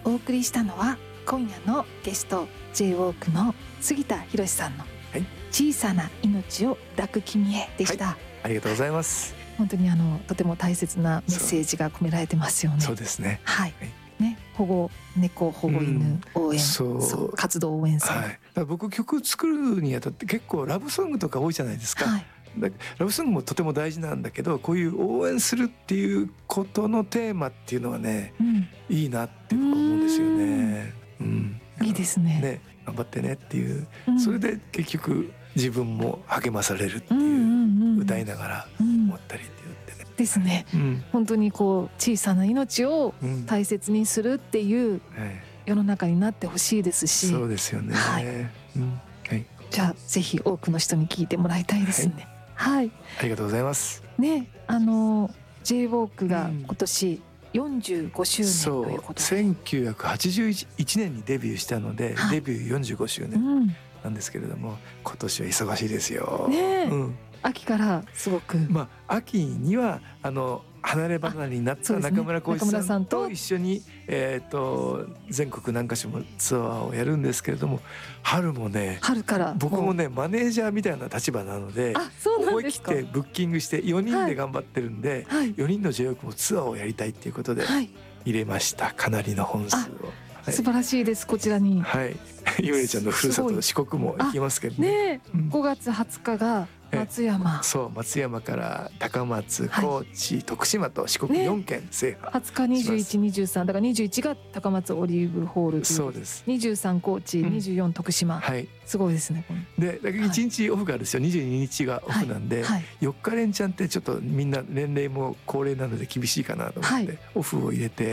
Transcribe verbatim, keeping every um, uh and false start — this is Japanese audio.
お送りしたのは今夜のゲスト ジェイウォーク の杉田博さんの小さな命を抱く君へでした、はい、 ありがとうございます。 本当にあのとても大切なメッセージが込められてますよね。 そうですね、 はい、はいね、保護猫保護犬応援、うん、そうそう活動応援ソング、はい、だから僕曲作るにあたって結構ラブソングとか多いじゃないですか、はい、だラブソングもとても大事なんだけど、こういう応援するっていうことのテーマっていうのはね、うん、いいなって思うんですよね、うん、 いいですね。 ね、頑張ってねっていう、うん、それで結局自分も励まされるっていう、うんうんうん、歌いながら思ったりって言ってね、 ですね、うん、本当にこう小さな命を大切にするっていう世の中になってほしいですし、 そうですよね、はい、うんはい、 じゃあぜひ多くの人に聞いてもらいたいですね。はい、はい、 ありがとうございますね。あの ジェイウォーク が今年よんじゅうごしゅうねんということで、 せんきゅうひゃくはちじゅういちねんにデビューしたので、はい、デビューよんじゅうごしゅうねんなんですけれども、うん、今年は忙しいですよ、ね、うん、 秋からすごく、 まあ、秋にはあの離れ離れになった中村浩一さんと一緒に、えー、と全国何か所もツアーをやるんですけれども、春もね、 春から僕もねマネージャーみたいな立場なので、思い切ってブッキングしてよにんで頑張ってるんで、はい、よにんの ジェイウォーク もツアーをやりたいっていうことで入れました、かなりの本数を、はい、 素晴らしいです。こちらに、 はい、ゆめちゃんのふるさと四国も行きますけど ね, ね、うん、ごがつはつかが松山、 そう松山から高松、高知、はい、徳島と四国よんけん制覇、 ね、はつかにじゅういち、にじゅうさんだからにじゅういちが高松オリーブホール、 そうです。 にじゅうさん高知、うん、にじゅうよん徳島、はい、すごいですね。 でだからいちにちオフがあるんですよ、にじゅうににちがオフなんで、はいはい、よっか連チャンってちょっとみんな年齢も高齢なので厳しいかなと思って、はい、オフを入れて